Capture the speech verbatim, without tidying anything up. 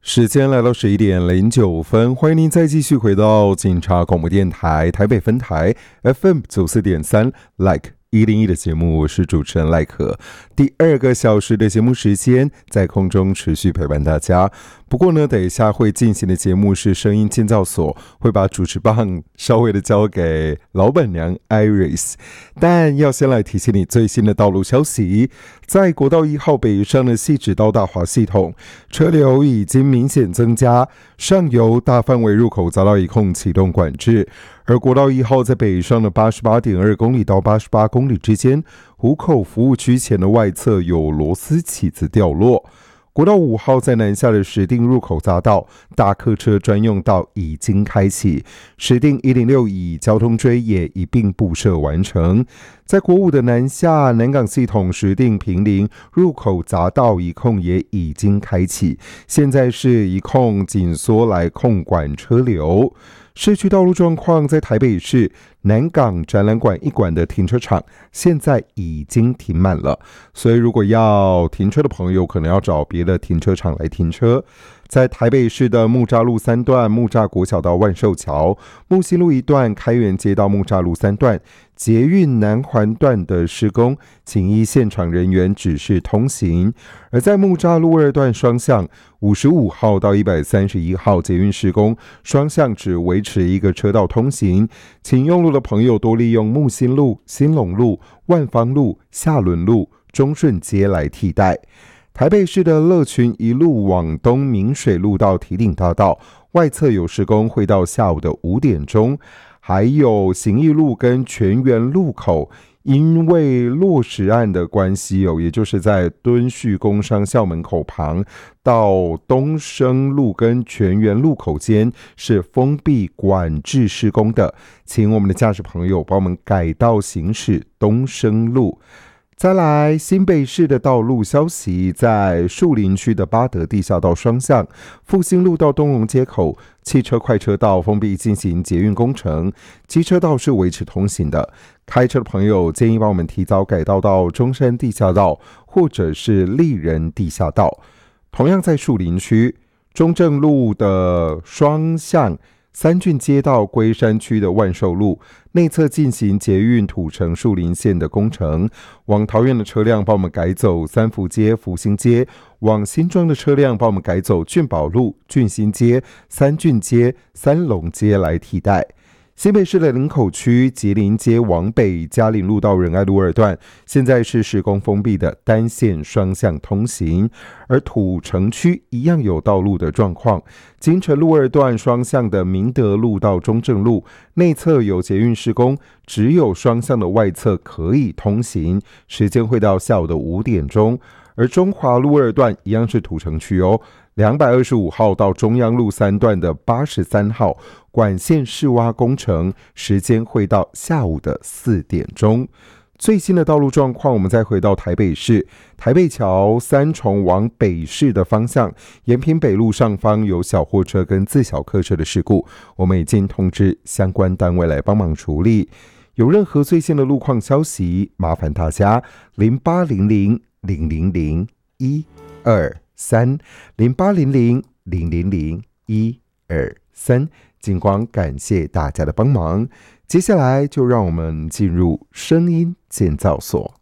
时间来到十一点零九分，欢迎您再继续回到警察广播电台台北分台 F M 九四点三 Like 一零一的节目，我是主持人赖可。第二个小时的节目时间在空中持续陪伴大家。不过呢，等一下会进行的节目是声音建造所，会把主持棒稍微的交给老板娘 Iris。但要先来提醒你最新的道路消息，在国道一号北上的汐止到大华系统，车流已经明显增加，上游大范围入口遭到一控启动管制。而国道一号在北上的 八十八点二公里到八十八公里之间，湖口服务区前的外侧有螺丝起子掉落。国道五号在南下的石碇入口匝道大客车专用道已经开启，石碇一零六乙交通锥也一并布设完成。在国五的南下南港系统石碇坪林入口匝道一控也已经开启，现在是一控紧缩来控管车流。市区道路状况，在台北市南港展览馆一馆的停车场现在已经停满了，所以如果要停车的朋友可能要找别的停车场来停车。在台北市的木栅路三段木栅国小到万寿桥，木星路一段开元街到木栅路三段，捷运南环段的施工，请依现场人员指示通行。而在木栅路二段双向五十五号到一百三十一号捷运施工，双向只维持一个车道通行，请用路的朋友多利用木星路、兴隆路、万芳路、下仑路、中顺街来替代。台北市的乐群一路往东明水路到堤顶大道外侧有施工，会到下午的五点钟。还有行义路跟全园路口，因为落石案的关系哦，也就是在敦叙工商校门口旁到东升路跟全园路口间是封闭管制施工的，请我们的驾驶朋友帮我们改道行驶东升路。再来，新北市的道路消息，在树林区的八德地下道双向复兴路到东荣街口，汽车快车道封闭进行捷运工程，机车道是维持通行的。开车的朋友建议帮我们提早改道到中山地下道或者是立人地下道。同样在树林区中正路的双向三郡街道龟山区的万寿路内侧进行捷运土城树林线的工程，往桃园的车辆帮我们改走三福街、福兴街，往新庄的车辆帮我们改走俊宝路、俊新街、三郡街、三龙街来替代。新北市的林口区吉林街往北嘉陵路到仁爱路二段，现在是施工封闭的单线双向通行。而土城区一样有道路的状况，金城路二段双向的明德路到中正路内侧有捷运施工，只有双向的外侧可以通行，时间会到下午的五点钟。而中华路二段一样是土城区哦，两百二十五号到中央路三段的八十三号管线试挖工程，时间会到下午的四点钟。最新的道路状况，我们再回到台北市台北桥三重往北市的方向，延平北路上方有小货车跟自小客车的事故，我们已经通知相关单位来帮忙处理。有任何最新的路况消息，麻烦大家零八零零零零零一二三零八零零零零零一二三，尽管感谢大家的帮忙。接下来就让我们进入声音建造所。